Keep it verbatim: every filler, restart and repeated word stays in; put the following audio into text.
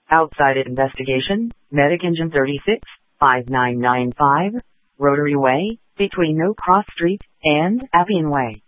Outside investigation, Medic Engine thirty-six, five nine nine five, Rotary Way, between No Cross Street and Appian Way.